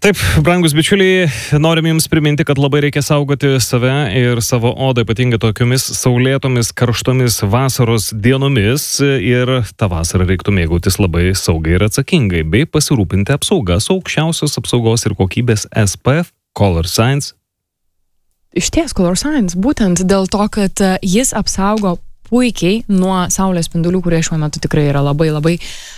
Taip, brangus bičiuliai, norim jums priminti, kad labai reikia saugoti save ir savo odą, ypatingai tokiomis saulėtomis, karštomis vasaros dienomis, ir tą vasarą reiktų mėgautis labai saugiai ir atsakingai, bei pasirūpinti apsaugą su aukščiausios apsaugos ir kokybės SPF Color Science. Išties Color Science, būtent dėl to, kad jis apsaugo puikiai nuo saulės spindulių, kurie šiuo metu tikrai yra labai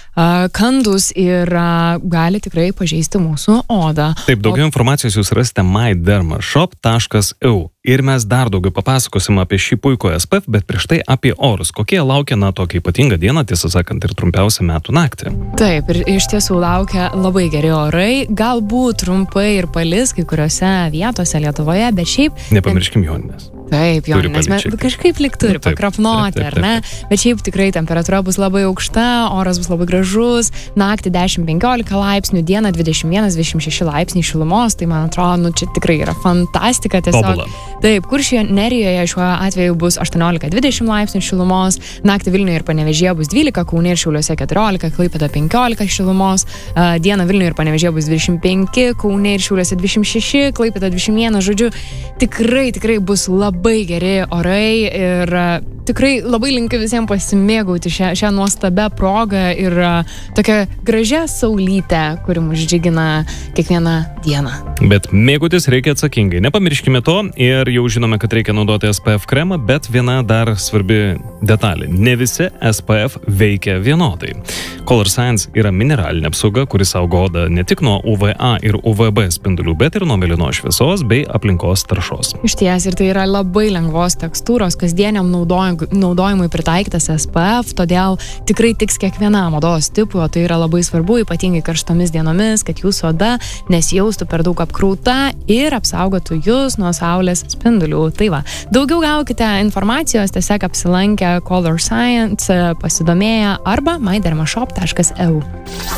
kandus ir gali tikrai pažeisti mūsų odą. Taip, daugiau informacijos jūs rasite mydermashop.eu. Ir mes dar daugiau papasakosim apie šį puikų SPF, bet prieš tai apie orus. Kokie laukia, tokią ypatingą dieną, tiesą sakant, ir trumpiausią metų naktį. Taip, ir iš tiesų laukia labai geri orai, galbūt trumpai ir palis kai kuriuose vietose Lietuvoje, bet šiaip... Nepamirškim Joninės. Taip, Joninės, kažkaip lyg turi pakrapnoti, ar ne? Bet šiaip tikrai temperatūra bus labai aukšta, oras bus labai gražus, naktį 10-15 laipsnių, dieną 21-26 laipsniai šilumos, tai man atrodo, čia tikrai yra fantastika tiesiog. Tobula. Taip, Kuršių nerijoje šiuo atveju bus 18-20 laipsnių šilumos, naktį Vilniuje ir Panevėžyje bus 12, Kaune ir Šiauliuose 14, Klaipėdoje 15 šilumos, dieną Vilniuje ir Panevėžyje bus 25, Kaune ir Šiauliuose 26, Klaipėdoje 21, žodžiu, tikrai bus labai geri orai ir tikrai labai linkiu visiems pasimėgauti šią nuostabią progą ir tokią gražią saulytę, kuri mus džiugina kiekvieną dieną. Bet mėgautis reikia atsakingai. Nepamirškime to ir jau žinome, kad reikia naudoti SPF kremą, bet viena dar svarbi detalė. Ne visi SPF veikia vienodai. Color Science yra mineralinė apsauga, kuri saugo odą ne tik nuo UVA ir UVB spindulių, bet ir nuo mėlynos šviesos bei aplinkos taršos. Išties, ir tai yra labai lengvos tekstūros, kasdieniam naudojimui pritaikytas SPF, todėl tikrai tiks kiekvienam odos tipui, o tai yra labai svarbu, ypatingai karštomis dienomis, kad jūsų oda nesijaustų per daug apkrauta ir apsaugotų jūs nuo saulės spindulių. Tai va, daugiau gaukite informacijos, tiesiog apsilankę Color Science, pasidomėję arba mydermashop.eu.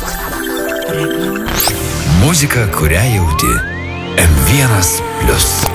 Muzika, kurią jauti. M1+.